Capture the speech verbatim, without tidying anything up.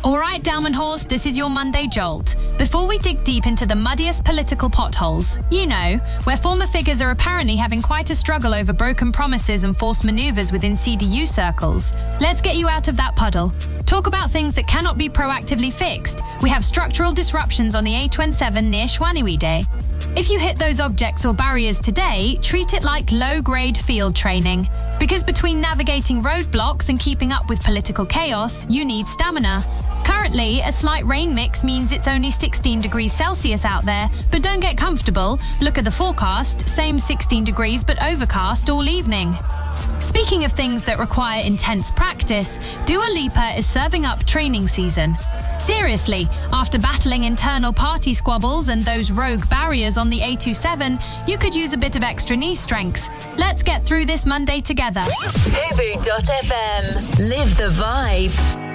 All right, Dalmanhorst, this is your Monday Jolt. Before we dig deep into the muddiest political potholes, you know, where former figures are apparently having quite a struggle over broken promises and forced maneuvers within C D U circles, let's get you out of that puddle. Talk about things that cannot be proactively fixed. We have structural disruptions on the A twenty-seven near Schwanewede. If you hit those objects or barriers today, treat it like low-grade field training. Because between navigating roadblocks and keeping up with political chaos, you need stamina. Currently, a slight rain mix means it's only sixteen degrees Celsius out there, but don't get comfortable. Look at the forecast, same sixteen degrees but overcast all evening. Speaking of things that require intense practice, Dua Lipa is serving up training season. Seriously, after battling internal party squabbles and those rogue barriers on the A twenty-seven, you could use a bit of extra knee strength. Let's get through this Monday together. Fubu dot f m. Live the vibe.